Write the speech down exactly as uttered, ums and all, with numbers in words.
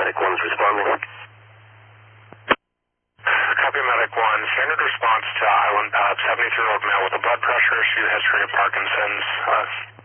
Medic one's responding. Copy Medic one. Standard response to Island Path, seventy-three-year-old male with a blood pressure issue, history of Parkinson's. Uh,